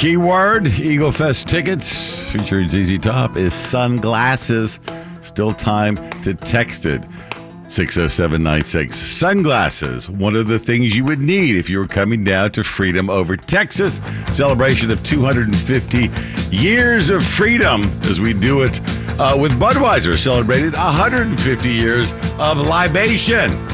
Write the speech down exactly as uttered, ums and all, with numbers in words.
Keyword, Eagle Fest tickets featuring Z Z Top is sunglasses. Still time to text it. six oh seven nine six. Sunglasses, one of the things you would need if you were coming down to Freedom Over Texas. Celebration of two hundred fifty years of freedom as we do it uh, with Budweiser celebrated one hundred fifty years of libation.